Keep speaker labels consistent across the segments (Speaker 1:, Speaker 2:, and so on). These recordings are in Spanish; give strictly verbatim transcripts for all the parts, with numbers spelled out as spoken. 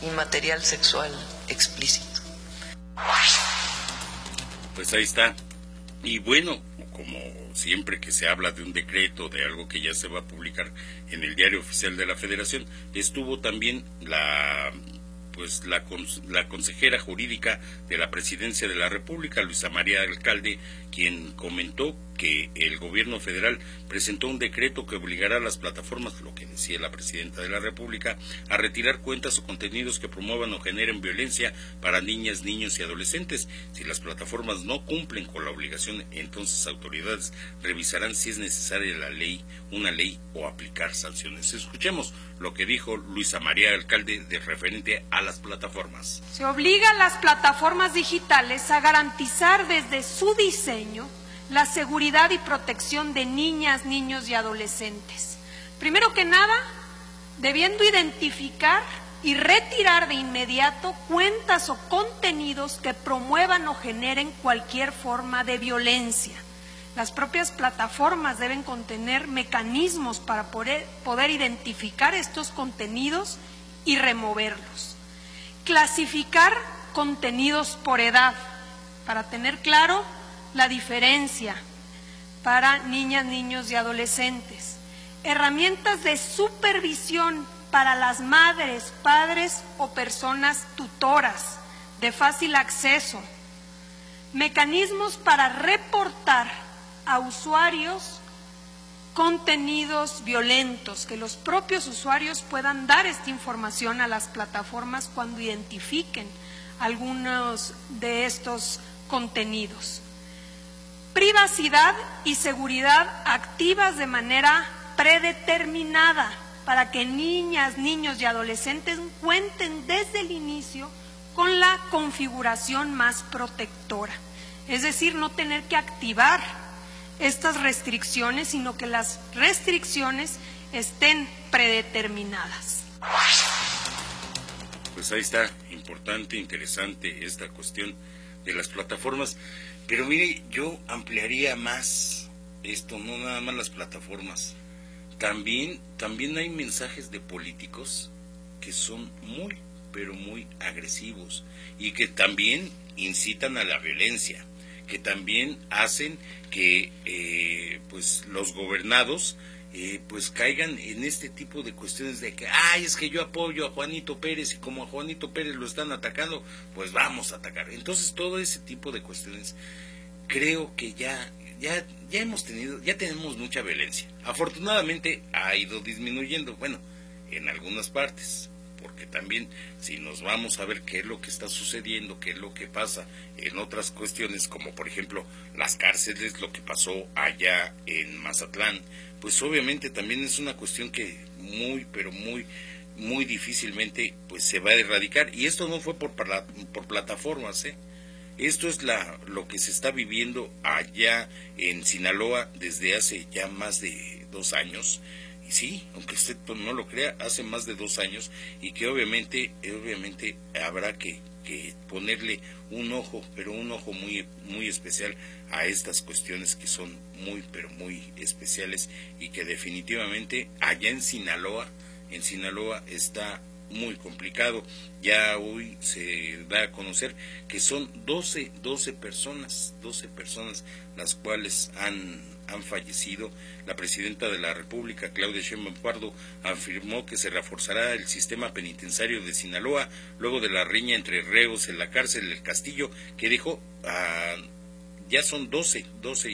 Speaker 1: y material sexual explícito.
Speaker 2: Pues ahí está. Y bueno, como siempre que se habla de un decreto, de algo que ya se va a publicar en el Diario Oficial de la Federación, estuvo también la pues la, la consejera jurídica de la Presidencia de la República, Luisa María Alcalde, quien comentó que el gobierno federal presentó un decreto que obligará a las plataformas, lo que decía la Presidenta de la República, a retirar cuentas o contenidos que promuevan o generen violencia para niñas, niños y adolescentes. Si las plataformas no cumplen con la obligación, entonces autoridades revisarán si es necesaria la ley, una ley o aplicar sanciones. Escuchemos lo que dijo Luisa María Alcalde de referente a las plataformas.
Speaker 3: Se obliga a las plataformas digitales a garantizar desde su diseño la seguridad y protección de niñas, niños y adolescentes. Primero que nada, debiendo identificar y retirar de inmediato cuentas o contenidos que promuevan o generen cualquier forma de violencia. Las propias plataformas deben contener mecanismos para poder, poder identificar estos contenidos y removerlos. Clasificar contenidos por edad, para tener claro la diferencia para niñas, niños y adolescentes. Herramientas de supervisión para las madres, padres o personas tutoras de fácil acceso. Mecanismos para reportar a usuarios contenidos violentos, que los propios usuarios puedan dar esta información a las plataformas cuando identifiquen algunos de estos contenidos. Privacidad y seguridad activas de manera predeterminada para que niñas, niños y adolescentes cuenten desde el inicio con la configuración más protectora. Es decir, no tener que activar estas restricciones, sino que las restricciones estén predeterminadas.
Speaker 2: Pues ahí está, importante, interesante esta cuestión de las plataformas. Pero mire, yo ampliaría más esto, no nada más las plataformas. También, también hay mensajes de políticos que son muy, pero muy agresivos y que también incitan a la violencia, que también hacen que eh, pues los gobernados eh, pues caigan en este tipo de cuestiones de que, ay, es que yo apoyo a Juanito Pérez y como a Juanito Pérez lo están atacando, pues vamos a atacar. Entonces todo ese tipo de cuestiones creo que ya ya ya hemos tenido, ya tenemos mucha violencia. Afortunadamente ha ido disminuyendo, bueno, en algunas partes, porque también si nos vamos a ver qué es lo que está sucediendo, qué es lo que pasa en otras cuestiones, como por ejemplo las cárceles, lo que pasó allá en Mazatlán, pues obviamente también es una cuestión que muy, pero muy, muy difícilmente pues se va a erradicar. Y esto no fue por, por plataformas, ¿eh? Esto es la, lo que se está viviendo allá en Sinaloa desde hace ya más de dos años. Y sí, aunque usted no lo crea, hace más de dos años y que obviamente, obviamente habrá que, que ponerle un ojo, pero un ojo muy, muy especial a estas cuestiones que son muy, pero muy especiales y que definitivamente allá en Sinaloa, en Sinaloa está muy complicado. Ya hoy se da a conocer que son doce, doce personas, doce personas las cuales han, han fallecido. La presidenta de la República, Claudia Sheinbaum Pardo, afirmó que se reforzará el sistema penitenciario de Sinaloa luego de la riña entre reos en la cárcel El Castillo, que dijo ah, ya son doce, doce,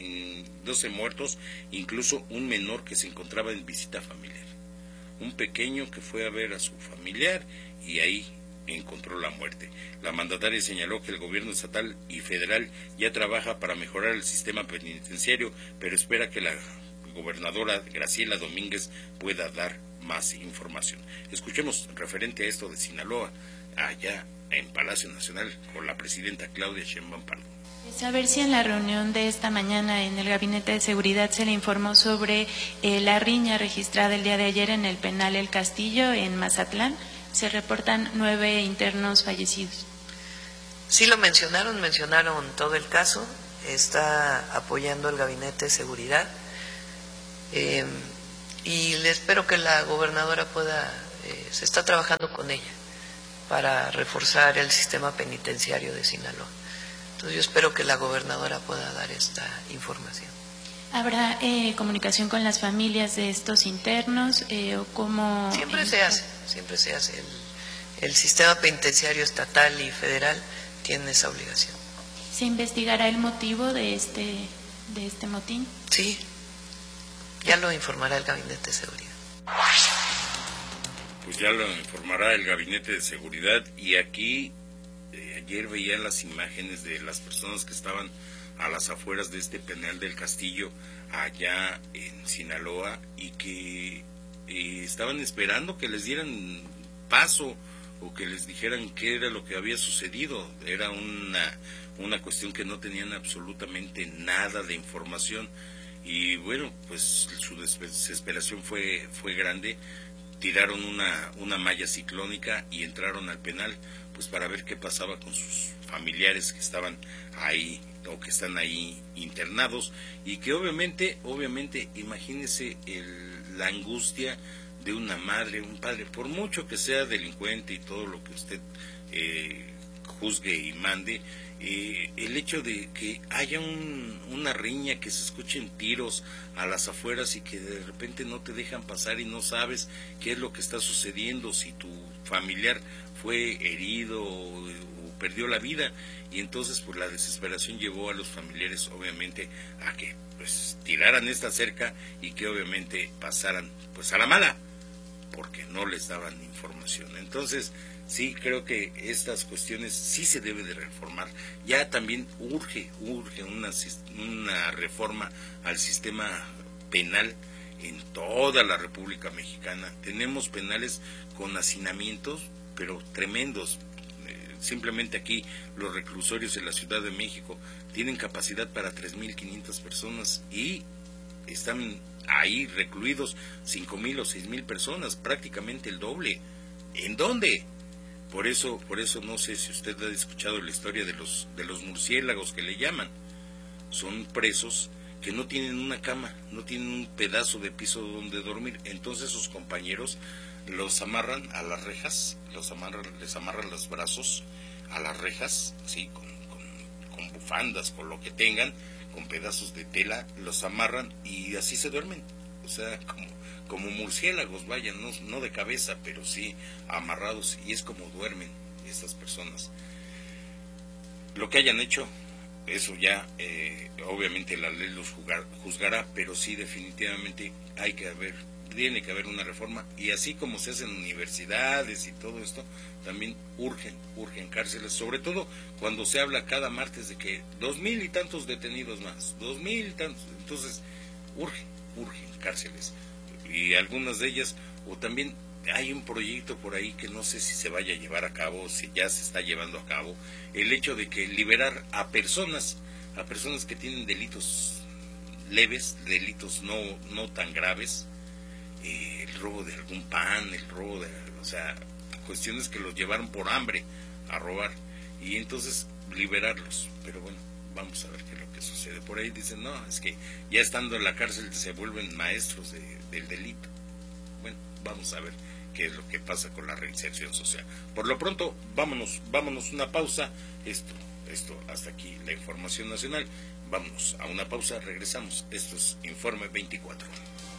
Speaker 2: doce muertos, incluso un menor que se encontraba en visita familiar. Un pequeño que fue a ver a su familiar y ahí encontró la muerte. La mandataria señaló que el gobierno estatal y federal ya trabaja para mejorar el sistema penitenciario, pero espera que la gobernadora Graciela Domínguez pueda dar más información. Escuchemos referente a esto de Sinaloa, allá en Palacio Nacional, con la presidenta Claudia Sheinbaum Pardo.
Speaker 4: Saber si en la reunión de esta mañana en el Gabinete de Seguridad se le informó sobre eh, la riña registrada el día de ayer en el penal El Castillo, en Mazatlán. Se reportan nueve internos fallecidos.
Speaker 1: Sí lo mencionaron, mencionaron todo el caso, está apoyando el Gabinete de Seguridad eh, y le espero que la gobernadora pueda, eh, se está trabajando con ella para reforzar el sistema penitenciario de Sinaloa. Entonces yo espero que la gobernadora pueda dar esta información.
Speaker 4: ¿Habrá eh, comunicación con las familias de estos internos eh, o cómo?
Speaker 1: Siempre se hace, siempre se hace. El, el sistema penitenciario estatal y federal tiene esa obligación.
Speaker 4: ¿Se investigará el motivo de este, de este motín?
Speaker 1: Sí, ya lo informará el Gabinete de Seguridad.
Speaker 2: Pues ya lo informará el Gabinete de Seguridad. Y aquí eh, ayer veía las imágenes de las personas que estaban a las afueras de este penal del Castillo allá en Sinaloa y que eh, estaban esperando que les dieran paso o que les dijeran qué era lo que había sucedido. Era una, una cuestión que no tenían absolutamente nada de información y bueno, pues su desesperación fue, fue grande. Tiraron una, una malla ciclónica y entraron al penal pues para ver qué pasaba con sus familiares que estaban ahí o que están ahí internados y que obviamente, obviamente, imagínese el, la angustia de una madre, un padre, por mucho que sea delincuente y todo lo que usted eh, juzgue y mande, eh, el hecho de que haya un, una riña, que se escuchen tiros a las afueras y que de repente no te dejan pasar y no sabes qué es lo que está sucediendo, si tu familiar fue herido o, o perdió la vida, y entonces pues la desesperación llevó a los familiares obviamente a que pues tiraran esta cerca y que obviamente pasaran pues a la mala porque no les daban información. Entonces sí creo que estas cuestiones sí se debe de reformar. Ya también urge, urge una, una reforma al sistema penal en toda la República Mexicana. Tenemos penales con hacinamientos pero tremendos. Simplemente aquí los reclusorios en la Ciudad de México tienen capacidad para tres mil quinientas personas y están ahí recluidos cinco mil o seis mil personas, prácticamente el doble. ¿En dónde? Por eso, por eso no sé si usted ha escuchado la historia de los de los murciélagos que le llaman. Son presos que no tienen una cama, no tienen un pedazo de piso donde dormir. Entonces sus compañeros los amarran a las rejas, los amarran, les amarran los brazos a las rejas, sí, con, con, con bufandas, con lo que tengan, con pedazos de tela, los amarran y así se duermen. O sea, como, como murciélagos, vaya, no, no de cabeza, pero sí amarrados, y es como duermen estas personas. Lo que hayan hecho, eso ya, eh, obviamente la ley los juzgar, juzgará, pero sí definitivamente hay que haber, tiene que haber una reforma, y así como se hacen universidades y todo esto, también urgen, urgen cárceles, sobre todo cuando se habla cada martes de que dos mil y tantos detenidos más, dos mil y tantos, entonces urgen, urgen cárceles, y algunas de ellas, o también hay un proyecto por ahí que no sé si se vaya a llevar a cabo, o si ya se está llevando a cabo, el hecho de que liberar a personas, a personas que tienen delitos leves, delitos no, no tan graves, eh, el robo de algún pan, el robo de, o sea, cuestiones que los llevaron por hambre a robar, y entonces liberarlos. Pero bueno, vamos a ver qué es lo que sucede. Por ahí dicen, no, es que ya estando en la cárcel se vuelven maestros de, del delito. Bueno, vamos a ver qué es lo que pasa con la reinserción social. Por lo pronto, vámonos, vámonos una pausa. Esto, esto, hasta aquí la información nacional. Vámonos a una pausa, regresamos. Esto es Informe veinticuatro.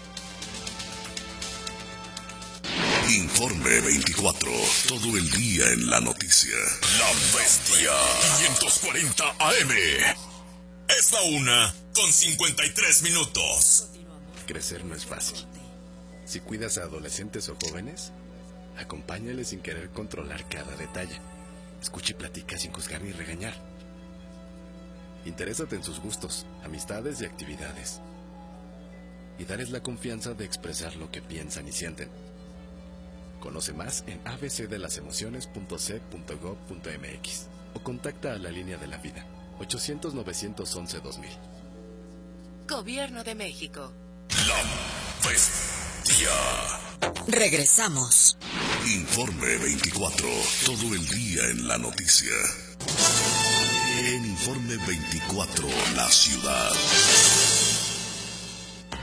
Speaker 5: Informe veinticuatro, todo el día en la noticia. La Bestia quinientos cuarenta A M. Es la una con cincuenta y tres minutos.
Speaker 6: Crecer no es fácil. Si cuidas a adolescentes o jóvenes, acompáñales sin querer controlar cada detalle. Escucha y platica sin juzgar ni regañar. Interésate en sus gustos, amistades y actividades. Y darles la confianza de expresar lo que piensan y sienten. Conoce más en a b c de las emociones punto c punto gov punto m x o contacta a la línea de la vida ochocientos, novecientos once, dos mil.
Speaker 7: Gobierno de México.
Speaker 5: La Bestia.
Speaker 7: Regresamos.
Speaker 5: Informe veinticuatro, todo el día en la noticia. En Informe veinticuatro, la ciudad.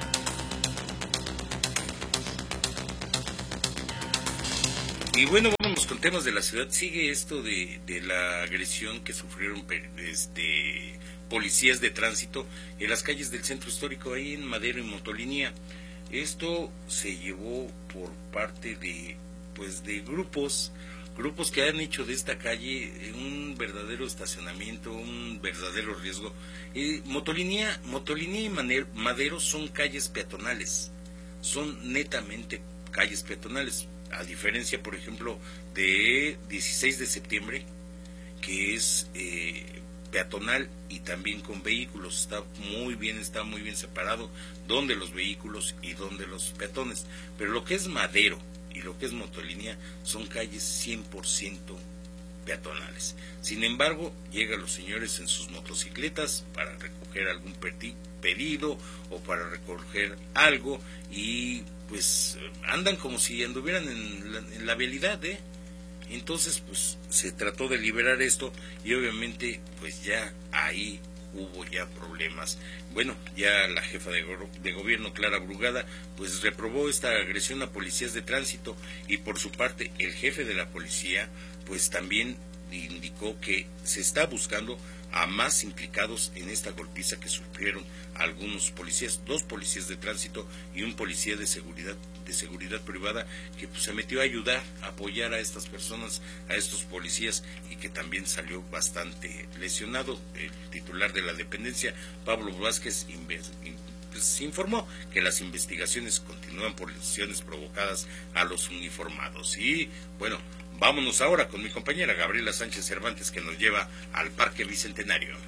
Speaker 2: Y bueno, vamos seguimos con temas de la ciudad. Sigue esto de, de la agresión que sufrieron este, policías de tránsito en las calles del centro histórico, ahí en Madero y Motolinía. Esto se llevó por parte de, pues, de grupos, grupos que han hecho de esta calle un verdadero estacionamiento, un verdadero riesgo. Eh, Motolinía, Motolinía y Madero son calles peatonales, son netamente calles peatonales, a diferencia, por ejemplo, de dieciséis de septiembre, que es eh, peatonal y también con vehículos. Está muy bien, está muy bien separado donde los vehículos y donde los peatones. Pero lo que es Madero y lo que es Motolinía son calles cien por ciento peatonales. Sin embargo, llegan los señores en sus motocicletas para recoger algún pedido o para recoger algo y pues andan como si anduvieran en la, en la vialidad, ¿eh? Entonces, pues se trató de liberar esto y obviamente pues ya ahí hubo ya problemas. Bueno, ya la jefa de, go de gobierno, Clara Brugada, pues reprobó esta agresión a policías de tránsito y por su parte el jefe de la policía pues también indicó que se está buscando a más implicados en esta golpiza que sufrieron algunos policías, dos policías de tránsito y un policía de seguridad de seguridad privada que pues, se metió a ayudar, a apoyar a estas personas, a estos policías y que también salió bastante lesionado. El titular de la dependencia, Pablo Vázquez, pues, informó que las investigaciones continúan por lesiones provocadas a los uniformados. Y bueno, vámonos ahora con mi compañera Gabriela Sánchez Cervantes, que nos lleva al Parque Bicentenario.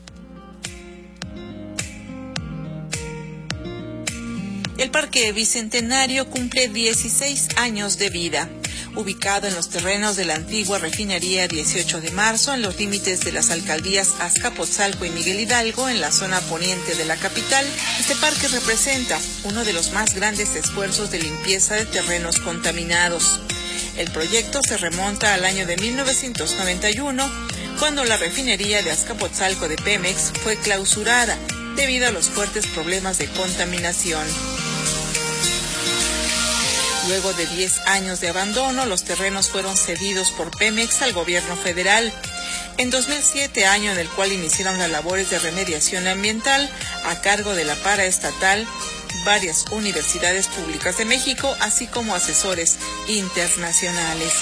Speaker 8: El Parque Bicentenario cumple dieciséis años de vida. Ubicado en los terrenos de la antigua refinería dieciocho de marzo, en los límites de las alcaldías Azcapotzalco y Miguel Hidalgo, en la zona poniente de la capital, este parque representa uno de los más grandes esfuerzos de limpieza de terrenos contaminados. El proyecto se remonta al año de mil novecientos noventa y uno, cuando la refinería de Azcapotzalco de Pemex fue clausurada debido a los fuertes problemas de contaminación. Luego de diez años de abandono, los terrenos fueron cedidos por Pemex al gobierno federal. En dos mil siete, año en el cual iniciaron las labores de remediación ambiental a cargo de la paraestatal, varias universidades públicas de México, así como asesores internacionales.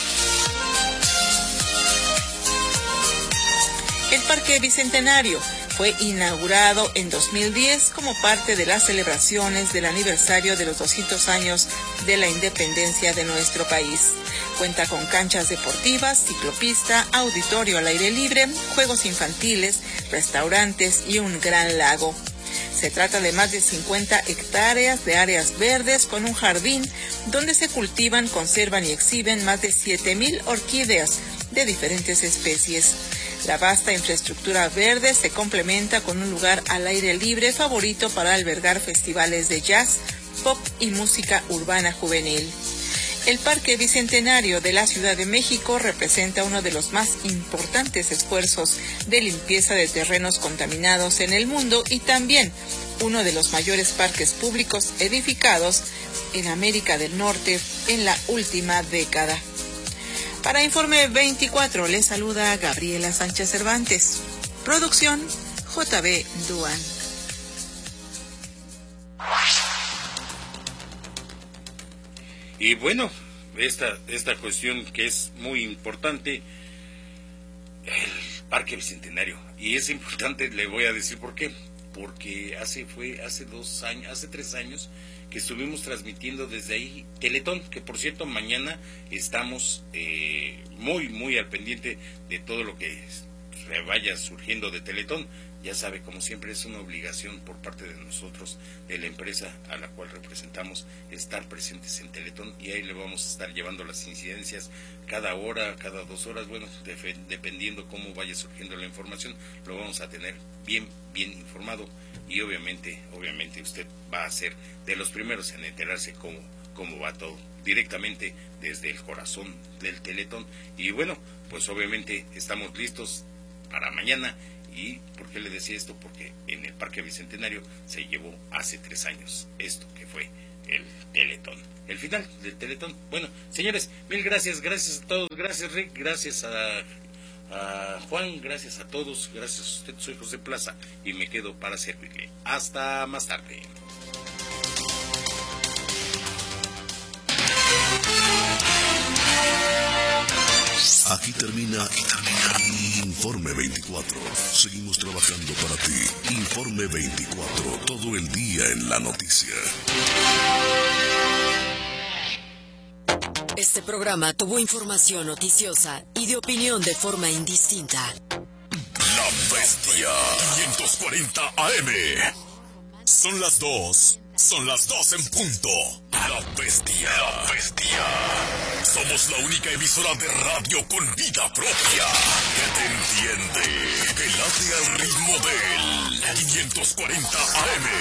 Speaker 8: El Parque Bicentenario fue inaugurado en dos mil diez como parte de las celebraciones del aniversario de los doscientos años de la independencia de nuestro país. Cuenta con canchas deportivas, ciclopista, auditorio al aire libre, juegos infantiles, restaurantes y un gran lago. Se trata de más de cincuenta hectáreas de áreas verdes con un jardín donde se cultivan, conservan y exhiben más de siete mil orquídeas de diferentes especies. La vasta infraestructura verde se complementa con un lugar al aire libre favorito para albergar festivales de jazz, pop y música urbana juvenil. El Parque Bicentenario de la Ciudad de México representa uno de los más importantes esfuerzos de limpieza de terrenos contaminados en el mundo y también uno de los mayores parques públicos edificados en América del Norte en la última década. Para Informe veinticuatro les saluda Gabriela Sánchez Cervantes. Producción J B Duan.
Speaker 2: Y bueno, esta, esta cuestión que es muy importante, el Parque Bicentenario. Y es importante, le voy a decir por qué. Porque hace, fue hace dos años, hace tres años que estuvimos transmitiendo desde ahí Teletón, que por cierto mañana estamos eh, muy, muy al pendiente de todo lo que vaya surgiendo de Teletón. Ya sabe, como siempre, es una obligación por parte de nosotros, de la empresa a la cual representamos, estar presentes en Teletón, y ahí le vamos a estar llevando las incidencias cada hora, cada dos horas, bueno, de, dependiendo cómo vaya surgiendo la información, lo vamos a tener bien, bien informado, y obviamente, obviamente usted va a ser de los primeros en enterarse cómo, cómo va todo, directamente desde el corazón del Teletón. Y bueno, pues obviamente estamos listos para mañana. ¿Y por qué le decía esto? Porque en el Parque Bicentenario se llevó hace tres años esto que fue el Teletón, el final del Teletón. Bueno, señores, mil gracias, gracias a todos, gracias Rick, gracias a, a Juan, gracias a todos, gracias a usted, soy José Plaza y me quedo para servirle. Hasta más tarde.
Speaker 5: Aquí termina, aquí termina Informe veinticuatro. Seguimos trabajando para ti. Informe veinticuatro, todo el día en la noticia.
Speaker 7: Este programa tuvo información noticiosa y de opinión de forma indistinta.
Speaker 5: La Bestia quinientos cuarenta A M. Son las dos. Son las dos en punto. La Bestia. La Bestia. Somos la única emisora de radio con vida propia que te entiende, que late al ritmo del quinientos cuarenta A M.